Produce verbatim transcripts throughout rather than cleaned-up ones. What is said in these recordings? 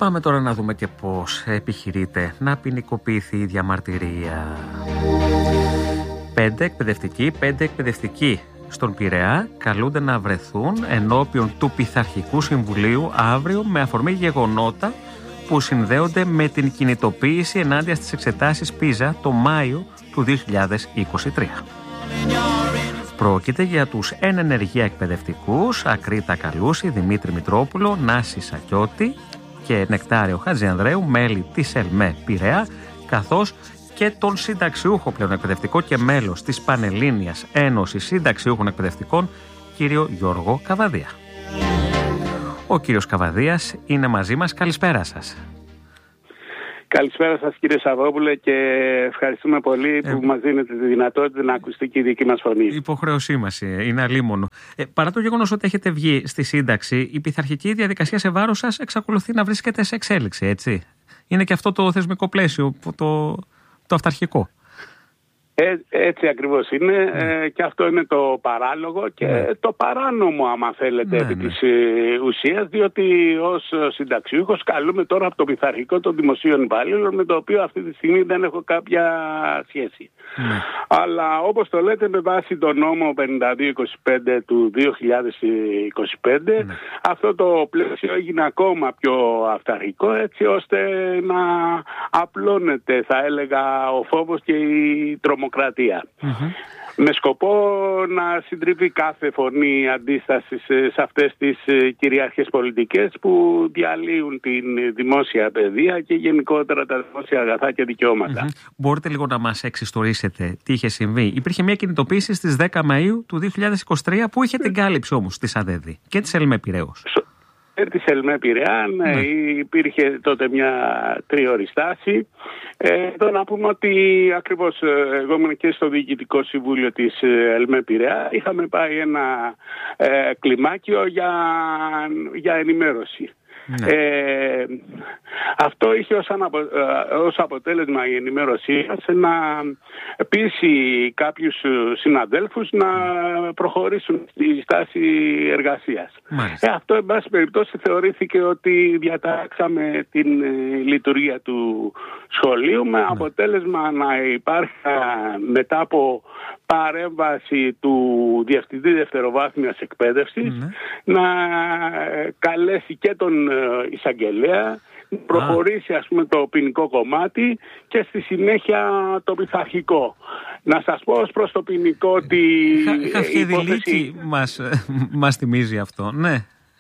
Πάμε τώρα να δούμε και πώς επιχειρείται να ποινικοποιηθεί η διαμαρτυρία. Πέντε εκπαιδευτικοί, πέντε εκπαιδευτικοί στον Πειραιά καλούνται να βρεθούν ενώπιον του Πειθαρχικού Συμβουλίου αύριο με αφορμή γεγονότα που συνδέονται με την κινητοποίηση ενάντια στις εξετάσεις πίζα το Μάιο του δύο χιλιάδες είκοσι τρία. Πρόκειται για τους εν ενεργεία εκπαιδευτικούς Ακρίτα Καλούση, Δημήτρη Μητρόπουλο, Νάση Σακιώτη και Νεκτάριο Χατζιανδρέου, μέλη της ΕΛΜΕ Πειραιά, καθώς και τον συνταξιούχο πλέον εκπαιδευτικό και μέλος της Πανελλήνιας Ένωσης Συνταξιούχων Εκπαιδευτικών, κύριο Γιώργο Καβαδία. Ο κύριος Καβαδίας είναι μαζί μας. Καλησπέρα σας. Καλησπέρα σας κύριε Σαββόπουλε και ευχαριστούμε πολύ ε, που μας δίνετε τη δυνατότητα να ακουστεί και η δική μας φωνή. Η υποχρέωσή μας είναι αλίμονο. Ε, παρά το γεγονός ότι έχετε βγει στη σύνταξη, η πειθαρχική διαδικασία σε βάρος σας εξακολουθεί να βρίσκεται σε εξέλιξη, έτσι. Είναι και αυτό το θεσμικό πλαίσιο, το, το αυταρχικό. Ε, έτσι ακριβώς είναι ε, και αυτό είναι το παράλογο και ναι. το παράνομο άμα θέλετε ναι, επί ναι. της ε, ουσίας, διότι ως συνταξιούχος καλούμε τώρα από το πειθαρχικό των δημοσίων υπαλλήλων, με το οποίο αυτή τη στιγμή δεν έχω κάποια σχέση. Ναι. Αλλά όπως το λέτε, με βάση τον νόμο πενήντα δύο είκοσι πέντε του δύο χιλιάδες είκοσι πέντε ναι. αυτό το πλαίσιο έγινε ακόμα πιο αυταρχικό, έτσι ώστε να απλώνεται, θα έλεγα, ο φόβος και η τρομοκρατία. Mm-hmm. Με σκοπό να συντρίβει κάθε φωνή αντίστασης σε αυτές τις κυριαρχικές πολιτικές που διαλύουν την δημόσια παιδεία και γενικότερα τα δημόσια αγαθά και δικαιώματα. Mm-hmm. Μπορείτε λίγο να μας εξιστορήσετε τι είχε συμβεί? Υπήρχε μια κινητοποίηση στις δέκα Μαΐου του δύο χιλιάδες είκοσι τρία που είχε την κάλυψη όμως της ΑΔΕΔΗ και της ΕΛΜΕ Πειραιώς. Της ΕΛΜΕ Πειραιά, ναι, ναι. υπήρχε τότε μια τρίωρη στάση. Ε, εδώ να πούμε ότι ακριβώς εγώ ήμουν και στο Διοικητικό Συμβούλιο της ΕΛΜΕ Πειραιά. Είχαμε πάει ένα ε, κλιμάκιο για, για ενημέρωση. Ναι. Ε, αυτό είχε ως, αναπο, ως αποτέλεσμα η ενημέρωσή μας να πείσει κάποιους συναδέλφους να προχωρήσουν στη στάση εργασίας. Ε, αυτό εν πάση περιπτώσει θεωρήθηκε ότι διατάξαμε την ε, λειτουργία του σχολείου, με ναι. αποτέλεσμα να υπάρχει μετά από παρέμβαση του Διευθυντή Δευτεροβάθμιας Εκπαίδευσης mm-hmm. να καλέσει και τον εισαγγελέα, ah. προχωρήσει ας πούμε το ποινικό κομμάτι και στη συνέχεια το πειθαρχικό. Να σας πω ως προς το ποινικό ότι... Χαφιεδηλίκη υπόθεση... μας, μας θυμίζει αυτό, ναι.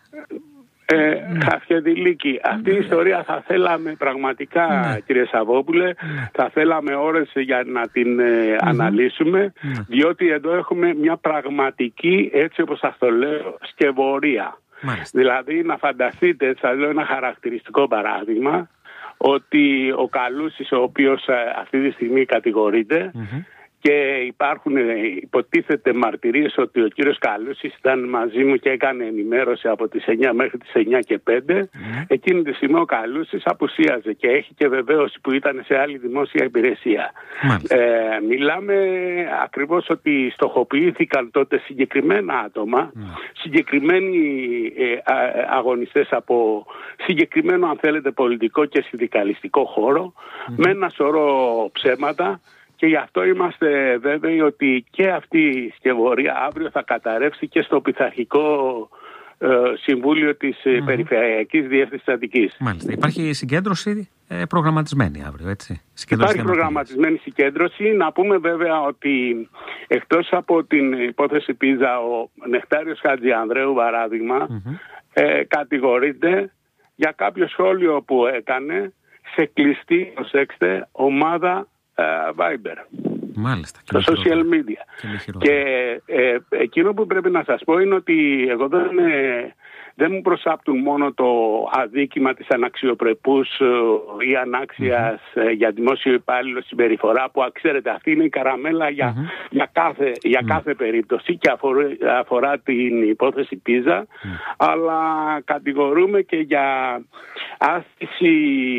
Ε, ναι. Χαφιεδηλίκη. Αυτή η ιστορία θα θέλαμε πραγματικά, ναι. κύριε Σαββόπουλε, ναι. θα θέλαμε ώρες για να την ε, αναλύσουμε, ναι. διότι εδώ έχουμε μια πραγματική, έτσι όπως σας το λέω, σκευωρία. Μάλιστα. Δηλαδή να φανταστείτε, θα λέω ένα χαρακτηριστικό παράδειγμα, ότι ο Καλούσης, ο οποίος αυτή τη στιγμή κατηγορείται, mm-hmm. και υπάρχουν υποτίθεται μαρτυρίες ότι ο κύριος Καλούσης ήταν μαζί μου και έκανε ενημέρωση από τις εννιά μέχρι τις εννιά και πέντε. Mm. Εκείνη τη στιγμή ο Καλούσης απουσίαζε και έχει και βεβαίωση που ήταν σε άλλη δημόσια υπηρεσία. Mm. Ε, μιλάμε ακριβώς ότι στοχοποιήθηκαν τότε συγκεκριμένα άτομα, mm. συγκεκριμένοι ε, αγωνιστές από συγκεκριμένο, αν θέλετε, πολιτικό και συνδικαλιστικό χώρο, mm. με ένα σωρό ψέματα. Και γι' αυτό είμαστε βέβαιοι ότι και αυτή η σκευωρία αύριο θα καταρρεύσει και στο πειθαρχικό ε, Συμβούλιο της mm-hmm. Περιφερειακής Διεύθυνσης Αττικής. Μάλιστα. Υπάρχει συγκέντρωση ε, προγραμματισμένη αύριο, έτσι? Υπάρχει προγραμματισμένη συγκέντρωση. Να πούμε βέβαια ότι εκτός από την υπόθεση Πίζα, ο Νεκτάριος Χατζιανδρέου, παράδειγμα, mm-hmm. ε, κατηγορείται για κάποιο σχόλιο που έκανε σε κλειστή, προσέξτε, ομάδα Uh, Viber. Μάλιστα. Στο social media. Και, και ε, εκείνο που πρέπει να σας πω είναι ότι εγώ δεν, ε, δεν μου προσάπτουν μόνο το αδίκημα της αναξιοπρεπούς ε, ή ανάξιας mm-hmm. ε, για δημόσιο υπάλληλο συμπεριφορά, που ξέρετε αυτή είναι η καραμέλα για, mm-hmm. για, κάθε, για mm-hmm. κάθε περίπτωση και αφορά, αφορά την υπόθεση Πίζα, mm-hmm. αλλά κατηγορούμε και για άσκηση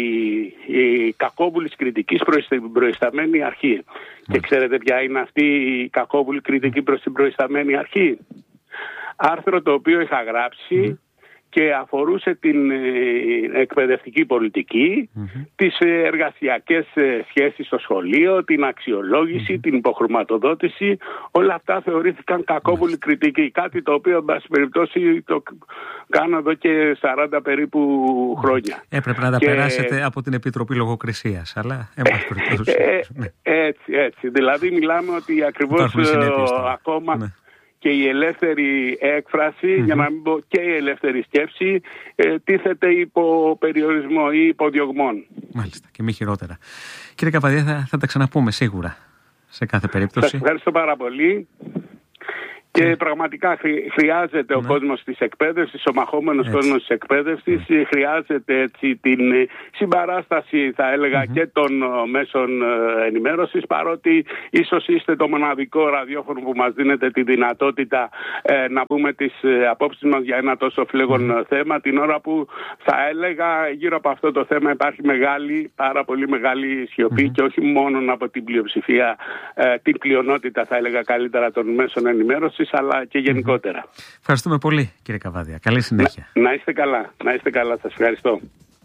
κακόβουλης κριτικής προς την προϊσταμένη αρχή. Mm. Και ξέρετε ποια είναι αυτή η κακόβουλη κριτική προς την προϊσταμένη αρχή? Άρθρο το οποίο είχα γράψει mm. και αφορούσε την ε, εκπαιδευτική πολιτική, mm-hmm. τις εργασιακές σχέσεις στο σχολείο, την αξιολόγηση, mm-hmm. την υποχρηματοδότηση. Όλα αυτά θεωρήθηκαν κακόβουλη mm-hmm. κριτική. Κάτι το οποίο, εν πάση περιπτώσει, το κάνω εδώ και σαράντα περίπου χρόνια. Έπρεπε να τα και... περάσετε από την Επιτροπή Λογοκρισίας, αλλά εν πάση περιπτώσει. Ε, ναι. Έτσι, έτσι. Δηλαδή μιλάμε ότι ακριβώς ακόμα... Ναι. Και η ελεύθερη έκφραση, mm-hmm. για να μην πω και η ελεύθερη σκέψη, ε, τίθεται υπό περιορισμό ή υπό διωγμών. Μάλιστα, και μη χειρότερα. Κύριε Καβαδία, θα, θα τα ξαναπούμε σίγουρα σε κάθε περίπτωση. Σας ευχαριστώ πάρα πολύ. Και mm. πραγματικά χρειάζεται mm. ο κόσμος της εκπαίδευσης, ο μαχόμενος έτσι. κόσμος της εκπαίδευσης, mm. χρειάζεται έτσι την συμπαράσταση, θα έλεγα, mm-hmm. και των μέσων ενημέρωσης, παρότι ίσως είστε το μοναδικό ραδιόφωνο που μας δίνετε τη δυνατότητα ε, να πούμε τις απόψεις μας για ένα τόσο φλέγον mm. θέμα, την ώρα που θα έλεγα γύρω από αυτό το θέμα υπάρχει μεγάλη, πάρα πολύ μεγάλη σιωπή mm-hmm. και όχι μόνο από την πλειοψηφία, ε, την πλειονότητα θα έλεγα καλύτερα των μέσων ενημέρωσης, αλλά και γενικότερα. Ευχαριστούμε πολύ, κύριε Καβάδια. Καλή συνέχεια. Να, να είστε καλά. Να είστε καλά. Σας ευχαριστώ.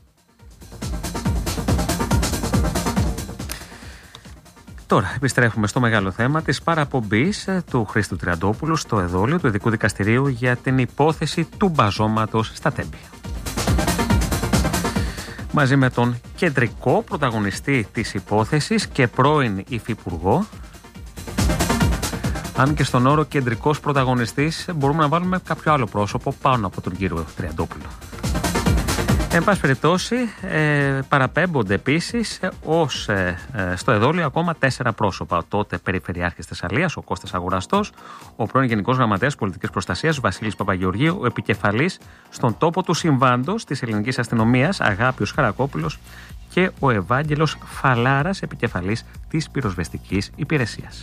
Τώρα επιστρέφουμε στο μεγάλο θέμα της παραπομπής του Χρήστου Τριαντόπουλου στο εδόλιο του Ειδικού Δικαστηρίου για την υπόθεση του μπαζώματος στα Τέμπη. Μαζί με τον κεντρικό πρωταγωνιστή της υπόθεσης και πρώην υφυπουργό. Αν και στον όρο κεντρικός πρωταγωνιστής μπορούμε να βάλουμε κάποιο άλλο πρόσωπο πάνω από τον κύριο Τριαντόπουλο. Εν πάση περιπτώσει, ε, παραπέμπονται επίσης ως ε, ε, στο εδόλιο ακόμα τέσσερα πρόσωπα. Ο τότε Περιφερειάρχης Θεσσαλίας, ο Κώστας Αγοραστός, ο πρώην Γενικός Γραμματέας Πολιτικής Προστασίας, Βασίλης Παπαγεωργίου, ο επικεφαλής στον τόπο του συμβάντος της ελληνικής αστυνομίας, Αγάπιος Χαρακόπουλος, και ο Ευάγγελος Φαλάρας, επικεφαλής της πυροσβεστικής υπηρεσίας.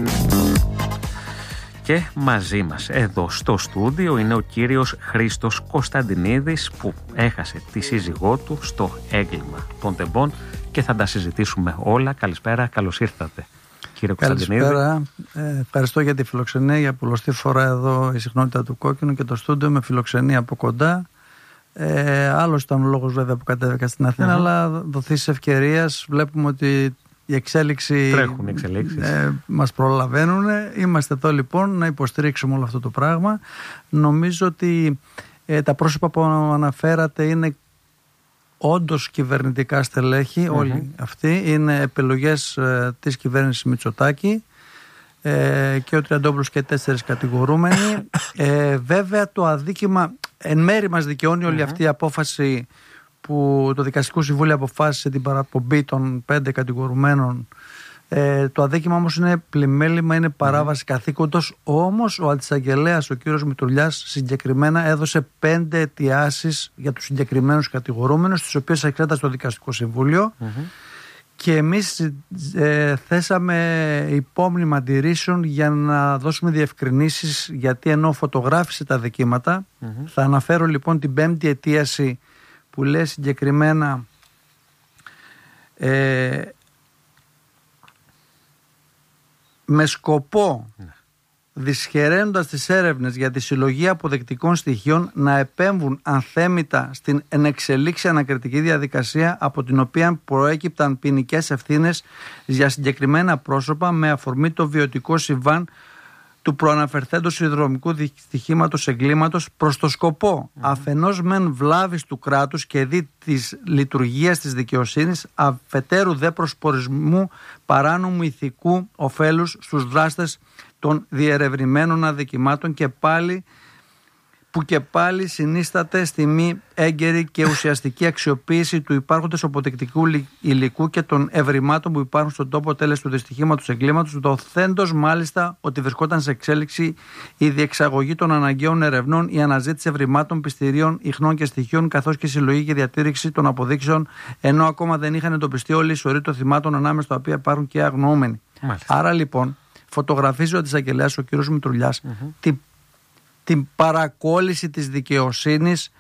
Και μαζί μας εδώ στο στούντιο είναι ο κύριος Χρήστος Κωνσταντινίδης, που έχασε τη σύζυγό του στο έγκλημα των Τεμπών και θα τα συζητήσουμε όλα. Καλησπέρα, καλώς ήρθατε, κύριε Κωνσταντινίδη. Καλησπέρα, ε, ευχαριστώ για τη φιλοξενία, για πολλωστή φορά εδώ η συχνότητα του Κόκκινου και το στούντιο με φιλοξενία από κοντά. Ε, άλλος ήταν ο λόγος βέβαια που κατέβηκα στην Αθήνα, mm-hmm. αλλά δοθείς ευκαιρίας βλέπουμε ότι η εξέλιξη τρέχουν εξελίξεις. Ε, μας προλαβαίνουν. Είμαστε εδώ λοιπόν να υποστηρίξουμε όλο αυτό το πράγμα. Νομίζω ότι ε, τα πρόσωπα που αναφέρατε είναι όντως κυβερνητικά στελέχη, mm-hmm. όλοι αυτοί είναι επιλογές ε, της κυβέρνησης Μητσοτάκη, ε, και ο Τριαντόπουλος και τέσσερις κατηγορούμενοι. ε, βέβαια το αδίκημα εν μέρει μας δικαιώνει όλη mm-hmm. αυτή η απόφαση που το Δικαστικό Συμβούλιο αποφάσισε την παραπομπή των πέντε κατηγορουμένων. Ε, το αδίκημα όμως είναι πλημέλημα, είναι παράβαση mm. καθήκοντος. Όμως ο αντισαγγελέας, ο κύριος Μητρουλιάς, συγκεκριμένα έδωσε πέντε αιτιάσεις για τους συγκεκριμένους κατηγορούμενους, τις οποίες εξέτασε το Δικαστικό Συμβούλιο. Mm-hmm. Και εμείς ε, θέσαμε υπόμνημα αντιρρήσεων για να δώσουμε διευκρινήσεις, γιατί ενώ φωτογράφησε τα δικήματα, mm-hmm. θα αναφέρω λοιπόν την πέμπτη αιτίαση που λέει συγκεκριμένα ε, με σκοπό ναι. δυσχεραίνοντας τις έρευνες για τη συλλογή αποδεκτικών στοιχείων να επέμβουν ανθέμητα στην ενεξελίξη ανακριτική διαδικασία, από την οποία προέκυπταν ποινικές ευθύνες για συγκεκριμένα πρόσωπα με αφορμή το βιωτικό συμβάν του προαναφερθέντος σιδηροδρομικού δυστυχήματος εγκλήματος, προς το σκοπό mm. αφενός μεν βλάβης του κράτους και δι της λειτουργίας της δικαιοσύνης, αφετέρου δε προσπορισμού παράνομου ηθικού ωφέλους στους δράστες των διερευνημένων αδικημάτων, και πάλι που και πάλι συνίσταται στη μη έγκαιρη και ουσιαστική αξιοποίηση του υπάρχοντος αποδεικτικού υλικού και των ευρημάτων που υπάρχουν στον τόπο τέλες του δυστυχήματος εγκλήματος, δοθέντος μάλιστα ότι βρισκόταν σε εξέλιξη η διεξαγωγή των αναγκαίων ερευνών, η αναζήτηση ευρημάτων, πιστηρίων, ιχνών και στοιχείων, καθώς και συλλογή και διατήρηξη των αποδείξεων, ενώ ακόμα δεν είχαν εντοπιστεί όλοι οι σωροί των θυμάτων, ανάμεσα στα οποία υπάρχουν και αγνοούμενοι. Μάλιστα. Άρα λοιπόν φωτογραφίζει ο αντισαγγελέας, ο κ. Μητρουλιάς, mm-hmm. την την παρακόλληση της δικαιοσύνης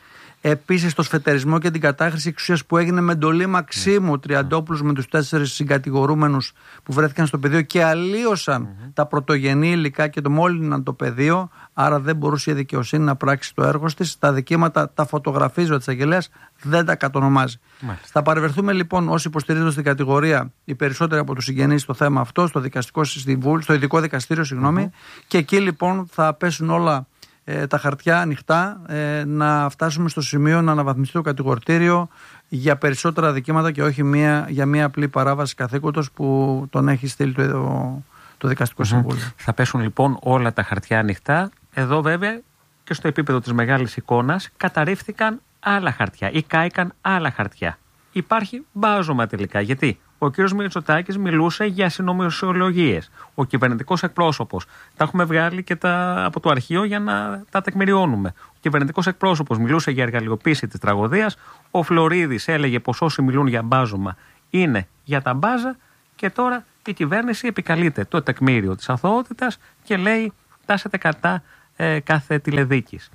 Επίσης, το σφετερισμό και την κατάχρηση εξουσίας που έγινε με εντολή Μαξίμου Τριαντόπουλος με τους τέσσερις συγκατηγορούμενους που βρέθηκαν στο πεδίο και αλλίωσαν mm-hmm. τα πρωτογενή υλικά και το μόλυναν το πεδίο. Άρα δεν μπορούσε η δικαιοσύνη να πράξει το έργο της. Τα δικήματα τα φωτογραφίζει ο εισαγγελέας, δεν τα κατονομάζει. Μάλιστα. Θα παρευρεθούμε λοιπόν όσοι υποστηρίζονται στην κατηγορία, οι περισσότεροι από τους συγγενείς, στο θέμα αυτό, στο, δικαστικό συμβούλιο, στο ειδικό δικαστήριο, συγγνώμη, mm-hmm. και εκεί λοιπόν θα πέσουν όλα ε, τα χαρτιά ανοιχτά, ε, να φτάσουμε στο σημείο να αναβαθμιστεί το κατηγορητήριο για περισσότερα δικήματα και όχι μία, για μία απλή παράβαση καθήκοντος που τον έχει στείλει το, το, το δικαστικό mm-hmm. συμβούλιο. Θα πέσουν λοιπόν όλα τα χαρτιά ανοιχτά. Εδώ βέβαια και στο επίπεδο της μεγάλης εικόνας καταρρίφθηκαν άλλα χαρτιά ή κάηκαν άλλα χαρτιά. Υπάρχει μπάζωμα τελικά. Γιατί ο κ. Μητσοτάκης μιλούσε για συνωμοσιολογίες. Ο κυβερνητικός εκπρόσωπος. Τα έχουμε βγάλει και τα, από το αρχείο για να τα τεκμηριώνουμε. Ο κυβερνητικός εκπρόσωπος μιλούσε για εργαλειοποίηση της τραγωδίας. Ο Φλωρίδης έλεγε πως όσοι μιλούν για μπάζωμα είναι για τα μπάζα. Και τώρα η κυβέρνηση επικαλείται το τεκμήριο της αθωότητας και λέει τάσετε κατά ε, κάθε τηλεδίκης.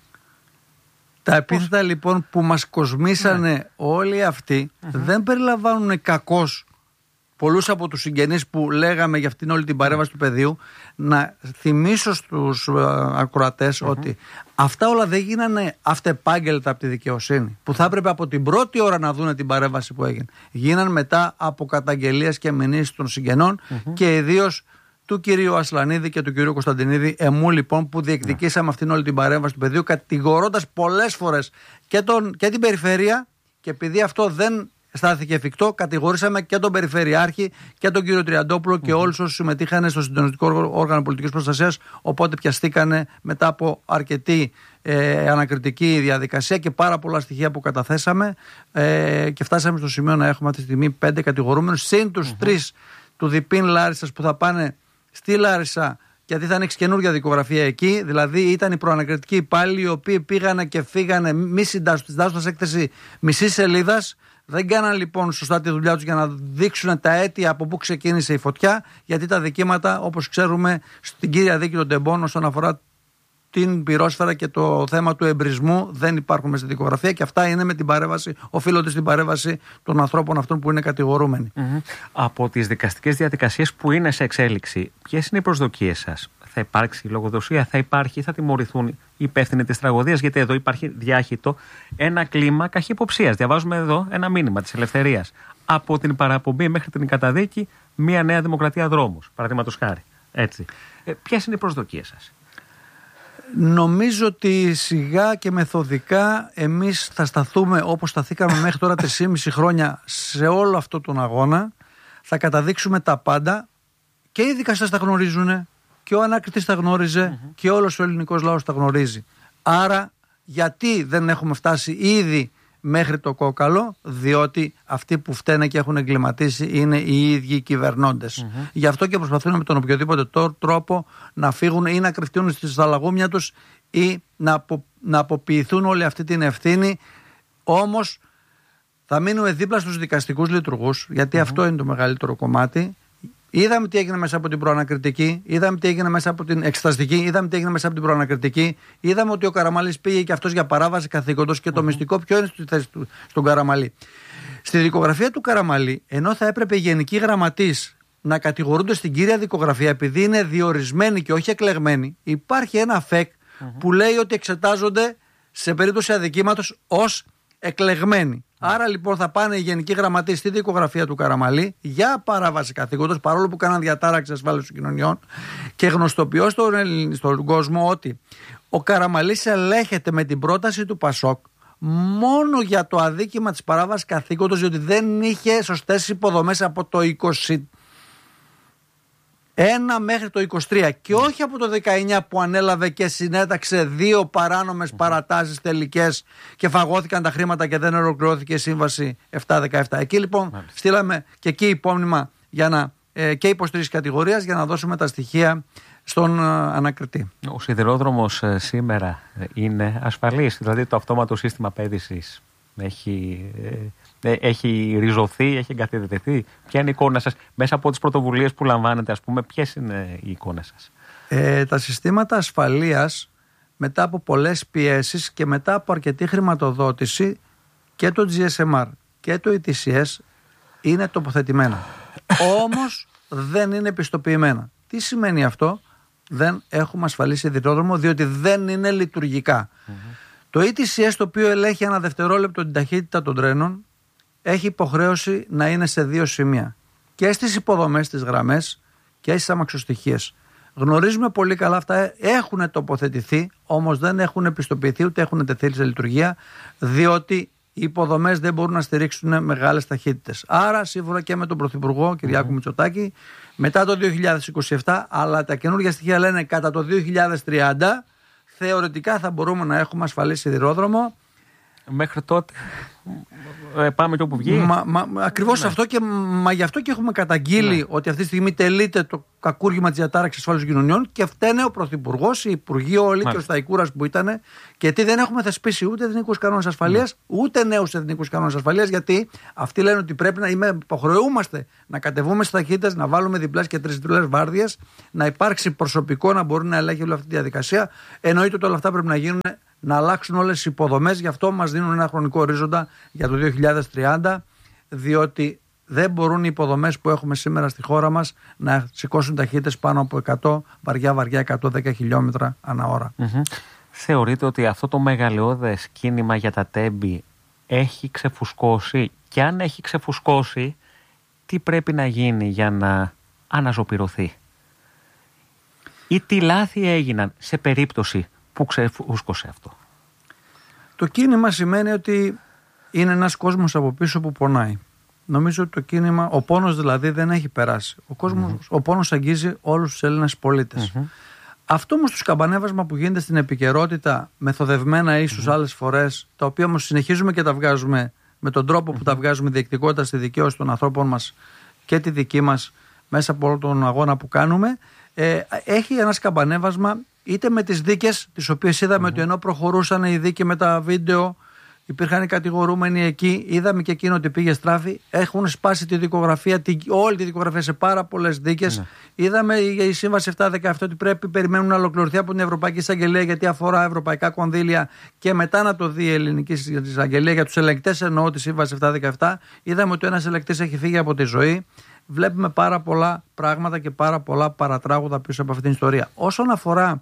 Τα επίθετα λοιπόν που μας κοσμήσανε ναι. όλοι αυτοί mm-hmm. δεν περιλαμβάνουν κακώς πολλούς από τους συγγενείς που λέγαμε για αυτήν όλη την παρέμβαση mm-hmm. του πεδίου. Να θυμίσω στους ακροατές mm-hmm. ότι αυτά όλα δεν γίνανε αυτεπάγγελτα από τη δικαιοσύνη, που θα έπρεπε από την πρώτη ώρα να δούνε την παρέμβαση που έγινε. Γίναν μετά από καταγγελίες και μηνύσεις των συγγενών mm-hmm. και ιδίως του κυρίου Ασλανίδη και του κυρίου Κωνσταντινίδη, εμού λοιπόν, που διεκδικήσαμε yeah. αυτήν όλη την παρέμβαση του πεδίου, κατηγορώντας πολλές φορές και, τον, και την περιφέρεια, και επειδή αυτό δεν στάθηκε εφικτό, κατηγορήσαμε και τον Περιφερειάρχη και τον κύριο Τριαντόπουλο mm-hmm. και όλους όσους συμμετείχαν στο συντονιστικό όργανο πολιτικής προστασίας. Οπότε πιαστήκανε μετά από αρκετή ε, ανακριτική διαδικασία και πάρα πολλά στοιχεία που καταθέσαμε ε, και φτάσαμε στο σημείο να έχουμε αυτή τη στιγμή πέντε κατηγορούμενους, συν τους mm-hmm. τρεις του Διπίν Λάρισσας που θα πάνε στη Λάρισα, γιατί θα ανοίξει καινούργια δικογραφία εκεί. Δηλαδή ήταν οι προανακριτικοί υπάλληλοι, οι οποίοι πήγανε και φύγανε μη συντάσσοντας έκθεση μισή σελίδα. Δεν κάναν λοιπόν σωστά τη δουλειά τους για να δείξουν τα αίτια από πού ξεκίνησε η φωτιά, γιατί τα δικήματα, όπως ξέρουμε, στην κύρια δίκη των τεμπών όσον αφορά την πυρόσφαιρα και το θέμα του εμπρισμού, δεν υπάρχουν μέσα στη δικογραφία, και αυτά είναι με την παρέμβαση, οφείλονται στην παρέμβαση των ανθρώπων αυτών που είναι κατηγορούμενοι. Mm-hmm. Από τις δικαστικές διαδικασίες που είναι σε εξέλιξη, ποιες είναι οι προσδοκίες σας? Θα υπάρξει λογοδοσία, θα υπάρχει, θα τιμωρηθούν οι υπεύθυνοι της τραγωδίας? Γιατί εδώ υπάρχει διάχυτο ένα κλίμα καχυποψίας. Διαβάζουμε εδώ ένα μήνυμα της Ελευθερίας. Από την παραπομπή μέχρι την καταδίκη, μια νέα δημοκρατία δρόμους. Παραδείγματος χάρη. Έτσι. Ε, ποιες είναι οι προσδοκίες σας? Νομίζω ότι σιγά και μεθοδικά εμείς θα σταθούμε όπως σταθήκαμε μέχρι τώρα τρία χρόνια σε όλο αυτό τον αγώνα. Θα καταδείξουμε τα πάντα, και οι δικαστές τα γνωρίζουν και ο ανάκριτης τα γνώριζε mm-hmm. και όλος ο ελληνικός λαός τα γνωρίζει. Άρα γιατί δεν έχουμε φτάσει ήδη μέχρι το κόκαλο? Διότι αυτοί που φταίνε και έχουν εγκληματίσει είναι οι ίδιοι οι κυβερνώντες. Mm-hmm. Γι' αυτό και προσπαθούν με τον οποιοδήποτε τρόπο να φύγουν ή να κρυφτούν στις θαλαγούμια τους ή να, απο, να αποποιηθούν όλη αυτή την ευθύνη. Όμως θα μείνουμε δίπλα στους δικαστικούς λειτουργούς, γιατί mm-hmm. αυτό είναι το μεγαλύτερο κομμάτι. Είδαμε τι έγινε μέσα από την προανακριτική, είδαμε τι έγινε μέσα από την εξεταστική, είδαμε τι έγινε μέσα από την προανακριτική. Είδαμε ότι ο Καραμαλής πήγε και αυτός για παράβαση καθήκοντος, και το mm-hmm. μυστικό ποιο είναι στη θέση του στον Καραμαλή? Στη δικογραφία του Καραμαλή, ενώ θα έπρεπε οι γενικοί γραμματείς να κατηγορούνται στην κύρια δικογραφία επειδή είναι διορισμένοι και όχι εκλεγμένοι, υπάρχει ένα ΦΕΚ mm-hmm. που λέει ότι εξετάζονται σε περίπτωση αδικήματος ως εκλεγμένοι. Άρα λοιπόν θα πάνε οι γενικοί γραμματείς στη δικογραφία του Καραμαλή για παράβαση καθήκοντος, παρόλο που κάναν διατάραξη ασφάλισης των κοινωνιών, και γνωστοποιώ στον, στον κόσμο ότι ο Καραμαλής ελέγχεται με την πρόταση του Πασόκ μόνο για το αδίκημα της παράβασης καθήκοντος, διότι δεν είχε σωστές υποδομές από το είκοσι ένα μέχρι το είκοσι τρία και όχι από το δεκαεννιά που ανέλαβε και συνέταξε δύο παράνομες παρατάσεις τελικές και φαγώθηκαν τα χρήματα και δεν ολοκληρώθηκε η σύμβαση επτά δεκαεπτά. Εκεί λοιπόν Μάλιστα. στείλαμε και εκεί υπόμνημα για να, ε, και υποστήριξη κατηγορίας για να δώσουμε τα στοιχεία στον ε, ανακριτή. Ο σιδηρόδρομος ε, σήμερα είναι ασφαλής? Δηλαδή το αυτόματο σύστημα πέδησης έχει... Ε, έχει ριζωθεί, έχει εγκαθιδρυθεί? Ποια είναι η εικόνα σας μέσα από τις πρωτοβουλίες που λαμβάνετε, ας πούμε? Ποιες είναι οι εικόνες σας? Ε, τα συστήματα ασφαλείας μετά από πολλές πιέσεις και μετά από αρκετή χρηματοδότηση, και το τζι ες εμ αρ και το ι τι σι ες είναι τοποθετημένα. Όμως δεν είναι επιστοποιημένα. Τι σημαίνει αυτό? Δεν έχουμε ασφαλή σιδηρόδρομο, διότι δεν είναι λειτουργικά. Mm-hmm. Το ι τι σι ες, το οποίο ελέγχει ανά δευτερόλεπτο την ταχύτητα των τρένων, έχει υποχρέωση να είναι σε δύο σημεία. Και στις υποδομές, στις γραμμές και στις αμαξοστοιχίες. Γνωρίζουμε πολύ καλά αυτά, έχουν τοποθετηθεί, όμως δεν έχουν επιστοποιηθεί ούτε έχουν τεθεί σε λειτουργία, διότι οι υποδομές δεν μπορούν να στηρίξουν μεγάλες ταχύτητες. Άρα, σύμφωνα και με τον Πρωθυπουργό Κυριάκο mm-hmm. Μητσοτάκη, μετά το δύο χιλιάδες είκοσι επτά, αλλά τα καινούργια στοιχεία λένε κατά το δύο χιλιάδες τριάντα, θεωρητικά θα μπορούμε να έχουμε ασφαλή σιδηρόδρομο. Μέχρι τότε ε, πάμε και όπου βγει. Μα, μα, ακριβώς ναι. αυτό και μα γι' αυτό και έχουμε καταγγείλει ναι. ότι αυτή τη στιγμή τελείται το κακούργημα της διατάραξης ασφάλειας κοινωνιών και φταίνε ο Πρωθυπουργός, οι Υπουργοί όλοι και ο Σταϊκούρας που ήταν. Γιατί δεν έχουμε θεσπίσει ούτε εθνικούς κανόνες ασφαλείας, ναι. ούτε νέους εθνικούς κανόνες ασφαλείας. Γιατί αυτοί λένε ότι πρέπει να είμαι, υποχρεούμαστε να κατεβούμε στις ταχύτητες, να βάλουμε διπλές και τρισδιπλές βάρδιες, να υπάρξει προσωπικό να μπορεί να ελέγχει όλη αυτή τη διαδικασία. Εννοείται ότι όλα αυτά πρέπει να γίνουν. Να αλλάξουν όλες οι υποδομές, γι' αυτό μας δίνουν ένα χρονικό ορίζοντα για το δύο χιλιάδες τριάντα, διότι δεν μπορούν οι υποδομές που έχουμε σήμερα στη χώρα μας να σηκώσουν ταχύτητες πάνω από εκατό, βαριά βαριά εκατόν δέκα χιλιόμετρα ανά ώρα. Mm-hmm. Θεωρείτε ότι αυτό το μεγαλειώδες κίνημα για τα τέμπη έχει ξεφουσκώσει, και αν έχει ξεφουσκώσει, τι πρέπει να γίνει για να αναζωπηρωθεί, ή τι λάθη έγιναν σε περίπτωση που ξεφούσκωσε αυτό? Το κίνημα σημαίνει ότι είναι ένας κόσμος από πίσω που πονάει. Νομίζω ότι το κίνημα, ο πόνος δηλαδή δεν έχει περάσει. Ο, κόσμος, mm-hmm. ο πόνος αγγίζει όλους τους Έλληνες πολίτες. Mm-hmm. Αυτό όμως το σκαμπανέβασμα που γίνεται στην επικαιρότητα, μεθοδευμένα ίσως mm-hmm. άλλες φορές, τα οποία όμως συνεχίζουμε και τα βγάζουμε με τον τρόπο που mm-hmm. τα βγάζουμε, διεκτικότητα στη δικαίωση των ανθρώπων μας και τη δική μας μέσα από όλο τον αγώνα που κάνουμε, ε, έχει ένα σκαμπανέβασμα. Είτε με τις δίκες, τις οποίες είδαμε mm-hmm. ότι ενώ προχωρούσαν οι δίκες με τα βίντεο, υπήρχαν οι κατηγορούμενοι εκεί, είδαμε και εκείνο ότι πήγε στράφη, έχουν σπάσει τη δικογραφία, τη, όλη τη δικογραφία σε πάρα πολλές δίκες. Mm-hmm. Είδαμε για η Σύμβαση επτακόσια δεκαεπτά ότι πρέπει, περιμένουν να ολοκληρωθεί από την Ευρωπαϊκή Εισαγγελία, γιατί αφορά ευρωπαϊκά κονδύλια, και μετά να το δει η Ελληνική Εισαγγελία. Για τους ελεγκτές εννοώ τη Σύμβαση επτακόσια δεκαεπτά, είδαμε ότι ένας ελεγκτής έχει φύγει από τη ζωή. Βλέπουμε πάρα πολλά πράγματα και πάρα πολλά παρατράγουδα πίσω από αυτήν την ιστορία. Όσον αφορά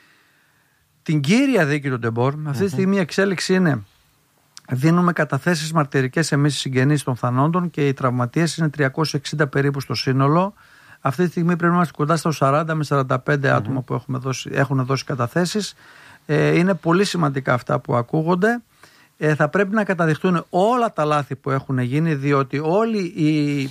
την κύρια δίκη του Ντεμπόρ, αυτή τη στιγμή η εξέλιξη είναι: δίνουμε καταθέσεις μαρτυρικές εμείς οι συγγενείς των θανόντων και οι τραυματίες είναι τριακόσια εξήντα περίπου στο σύνολο. Αυτή τη στιγμή πρέπει να είμαστε κοντά στα σαράντα με σαράντα πέντε mm-hmm. άτομα που έχουμε δώσει, έχουν δώσει καταθέσεις. Ε, είναι πολύ σημαντικά αυτά που ακούγονται. Ε, θα πρέπει να καταδειχτούν όλα τα λάθη που έχουν γίνει, διότι όλοι οι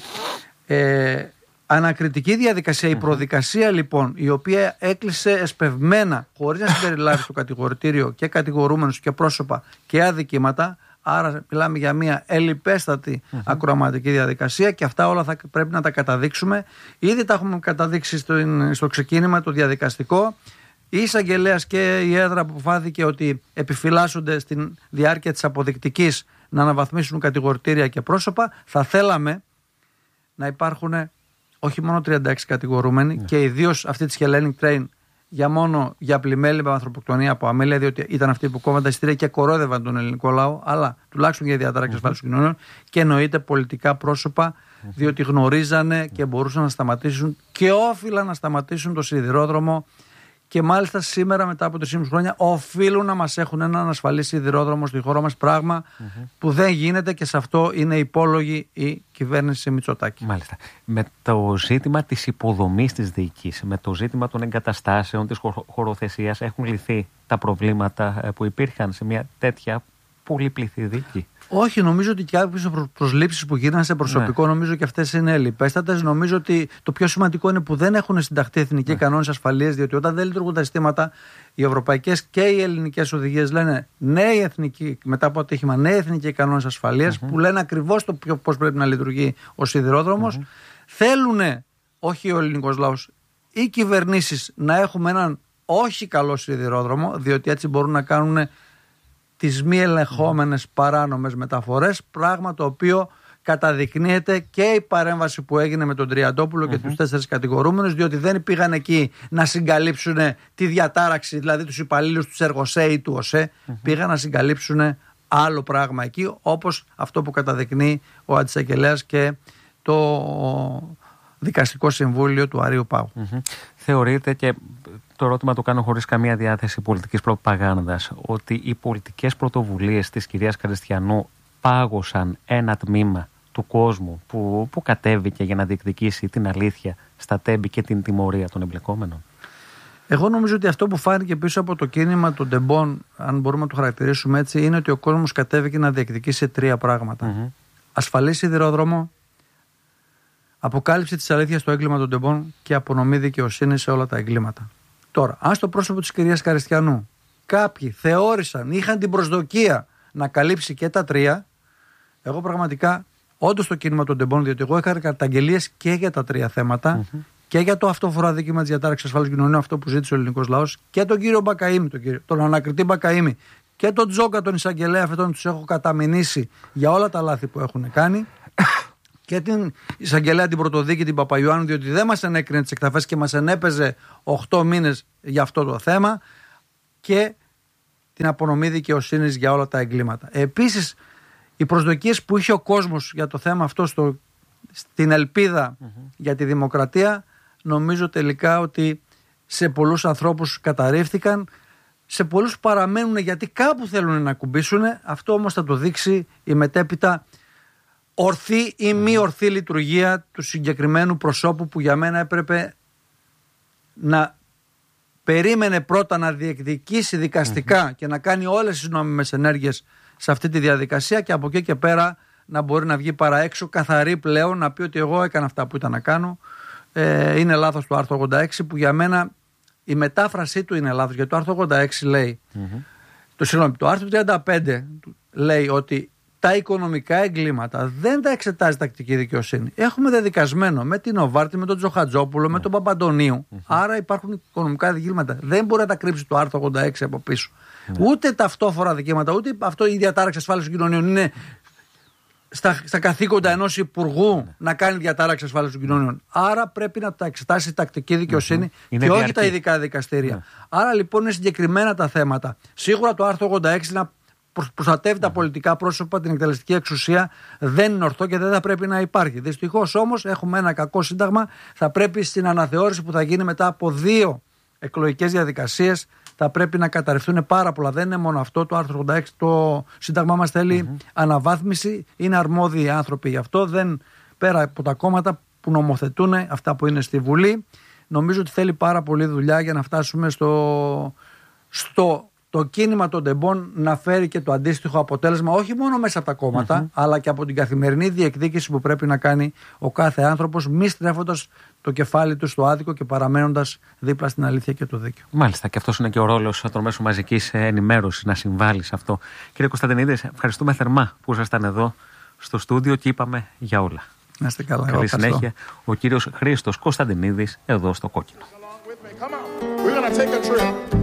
ε, ανακριτική διαδικασία, η προδικασία λοιπόν, η οποία έκλεισε εσπευμένα, χωρίς να συμπεριλάβει στο κατηγορητήριο και κατηγορούμενους και πρόσωπα και αδικήματα, άρα μιλάμε για μια ελλιπέστατη mm-hmm. ακροαματική διαδικασία, και αυτά όλα θα πρέπει να τα καταδείξουμε. Ήδη τα έχουμε καταδείξει στο, στο ξεκίνημα το διαδικαστικό. Η εισαγγελέας και η έδρα που αποφάθηκε ότι επιφυλάσσονται στην διάρκεια της αποδεικτικής να αναβαθμίσουν κατηγορητήρια και πρόσωπα. Θα θέλαμε να υπάρχουν όχι μόνο τριάντα έξι κατηγορούμενοι ναι. και ιδίως αυτή τη Hellenic Train για μόνο για πλημέλη με ανθρωποκτονία από αμέλεια, διότι ήταν αυτοί που κόβαν τα εισιτήρια και κορόδευαν τον ελληνικό λαό, αλλά τουλάχιστον για διαταράξεις mm-hmm. ασφάλειας κοινωνιών, και εννοείται πολιτικά πρόσωπα, mm-hmm. διότι γνωρίζανε και μπορούσαν να σταματήσουν και όφυλαν να σταματήσουν το σιδηρόδρομο. Και μάλιστα σήμερα, μετά από τρία χρόνια, οφείλουν να μας έχουν έναν ασφαλή σιδηρόδρομο στη χώρα μας. Πράγμα mm-hmm. που δεν γίνεται, και σε αυτό είναι υπόλογη η κυβέρνηση Μητσοτάκη. Μάλιστα. Με το ζήτημα της υποδομής της διοίκησης, με το ζήτημα των εγκαταστάσεων, της χωροθεσίας, έχουν λυθεί τα προβλήματα που υπήρχαν σε μια τέτοια πολύπληθη δίκη? Όχι, νομίζω ότι και κάποιες προσλήψεις που γίνανε σε προσωπικό, ναι. νομίζω και αυτές είναι ελλιπέστατες. Νομίζω ότι το πιο σημαντικό είναι που δεν έχουν συνταχθεί εθνικοί ναι. κανόνες ασφαλείας, διότι όταν δεν λειτουργούν τα συστήματα, οι ευρωπαϊκές και οι ελληνικές οδηγίες λένε νέοι εθνικοί, μετά από ατύχημα, νέοι εθνικοί κανόνες ασφαλείας, mm-hmm. που λένε ακριβώς το πώς πρέπει να λειτουργεί ο σιδηρόδρομος. Mm-hmm. Θέλουν, όχι ο ελληνικός λαός, οι κυβερνήσεις να έχουμε έναν όχι καλό σιδηρόδρομο, διότι έτσι μπορούν να κάνουν τις μη ελεγχόμενες παράνομες μεταφορές, πράγμα το οποίο καταδεικνύεται και η παρέμβαση που έγινε με τον Τριαντόπουλο mm-hmm. και τους τέσσερις κατηγορούμενους, διότι δεν πήγαν εκεί να συγκαλύψουν τη διατάραξη, δηλαδή τους υπαλλήλους, τους εργοσέη του ΟΣΕ, mm-hmm. πήγαν να συγκαλύψουν άλλο πράγμα εκεί, όπως αυτό που καταδεικνύει ο Αντισαγγελέας και το Δικαστικό Συμβούλιο του Αρείου Πάγου. Mm-hmm. Θεωρείτε, και το ερώτημα το κάνω χωρίς καμία διάθεση πολιτικής προπαγάνδας, ότι οι πολιτικές πρωτοβουλίες της κυρίας Καριστιανού πάγωσαν ένα τμήμα του κόσμου που, που κατέβηκε για να διεκδικήσει την αλήθεια στα τέμπη και την τιμωρία των εμπλεκόμενων? Εγώ νομίζω ότι αυτό που φάνηκε πίσω από το κίνημα των τεμπών, αν μπορούμε να το χαρακτηρίσουμε έτσι, είναι ότι ο κόσμος κατέβηκε να διεκδικήσει τρία πράγματα. Mm-hmm. Ασφαλή σιδηρόδρομο, αποκάλυψη της αλήθειας στο έγκλημα των τεμπών και απονομή δικαιοσύνη σε όλα τα εγκλήματα. Τώρα, αν στο πρόσωπο της κυρίας Καριστιανού κάποιοι θεώρησαν, είχαν την προσδοκία να καλύψει και τα τρία, εγώ πραγματικά, όντως το κίνημα των τεμπών, διότι εγώ έκανα καταγγελίες και για τα τρία θέματα, mm-hmm. και για το αυτόφορο δίκημα της διατάραξης ασφάλειας κοινωνίου, αυτό που ζήτησε ο ελληνικός λαός, και τον κύριο Μπακαΐμη, τον, κύριο, τον ανακριτή Μπακαΐμη, και τον Τζόκα, τον εισαγγελέα, αυτόν τους έχω καταμηνήσει για όλα τα λάθη που έχουν κάνει. Και την εισαγγελέα την πρωτοδίκη, την Παπαϊωάννου, διότι δεν μας ενέκρινε τις εκταφές και μας ενέπαιζε οκτώ μήνες για αυτό το θέμα, και την απονομή δικαιοσύνης για όλα τα εγκλήματα. Επίσης, οι προσδοκίες που είχε ο κόσμος για το θέμα αυτό, στο, στην ελπίδα mm-hmm. για τη δημοκρατία, νομίζω τελικά ότι σε πολλούς ανθρώπους καταρρίφθηκαν, σε πολλούς παραμένουν γιατί κάπου θέλουν να κουμπίσουν. Αυτό όμως θα το δείξει η μετέπειτα ορθή ή μη ορθή λειτουργία του συγκεκριμένου προσώπου, που για μένα έπρεπε να περίμενε πρώτα να διεκδικήσει δικαστικά mm-hmm. και να κάνει όλες τις νόμιμες ενέργειες σε αυτή τη διαδικασία, και από εκεί και πέρα να μπορεί να βγει παρά έξω καθαρή πλέον, να πει ότι εγώ έκανα αυτά που ήταν να κάνω. Ε, είναι λάθος το άρθρο ογδόντα έξι, που για μένα η μετάφρασή του είναι λάθος, γιατί το άρθρο ογδόντα έξι λέει mm-hmm. το, συγγνώμη, το άρθρο τριάντα πέντε λέει ότι τα οικονομικά εγκλήματα δεν τα εξετάζει τακτική δικαιοσύνη. Έχουμε δεδικασμένο με την Οβάρτη, με τον Τζοχατζόπουλο, mm. με τον Παπαντονίου. Mm-hmm. Άρα υπάρχουν οικονομικά εγκλήματα. Δεν μπορεί να τα κρύψει το άρθρο ογδόντα έξι από πίσω. Mm. Ούτε τα αυτόφορα δικαιώματα, ούτε αυτό η διατάραξη ασφάλειας των κοινωνίων είναι στα, στα καθήκοντα ενός υπουργού mm. να κάνει διατάραξη ασφάλειας των κοινωνίων. Άρα πρέπει να τα εξετάσει η τακτική δικαιοσύνη mm-hmm. και όχι διαρκή. Τα ειδικά δικαστήρια. Mm. Άρα λοιπόν είναι συγκεκριμένα τα θέματα. Σίγουρα το άρθρο ογδόντα έξι να προστατεύει τα πολιτικά πρόσωπα, την εκτελεστική εξουσία, δεν είναι ορθό και δεν θα πρέπει να υπάρχει. Δυστυχώς όμως έχουμε ένα κακό σύνταγμα. Θα πρέπει στην αναθεώρηση που θα γίνει μετά από δύο εκλογικές διαδικασίες, θα πρέπει να καταρριφθούν πάρα πολλά. Δεν είναι μόνο αυτό. Το άρθρο ογδόντα έξι, το σύνταγμά μας θέλει mm-hmm. αναβάθμιση. Είναι αρμόδιοι άνθρωποι γι' αυτό. Δεν, πέρα από τα κόμματα που νομοθετούν, αυτά που είναι στη Βουλή, νομίζω ότι θέλει πάρα πολλή δουλειά για να φτάσουμε στο, στο το κίνημα των τεμπών να φέρει και το αντίστοιχο αποτέλεσμα, όχι μόνο μέσα από τα κόμματα, mm-hmm. αλλά και από την καθημερινή διεκδίκηση που πρέπει να κάνει ο κάθε άνθρωπος, μη στρέφοντας το κεφάλι του στο άδικο και παραμένοντας δίπλα στην αλήθεια και το δίκαιο. Μάλιστα, και αυτός είναι και ο ρόλος των μέσων μαζικής ενημέρωσης, να συμβάλλει σε αυτό. Κύριε Κωνσταντινίδη, ευχαριστούμε θερμά που ήσασταν εδώ στο στούντιο και είπαμε για όλα. Να είστε καλά. Καλή συνέχεια. Ο κύριος Χρήστος Κωνσταντινίδης εδώ στο Κόκκινο.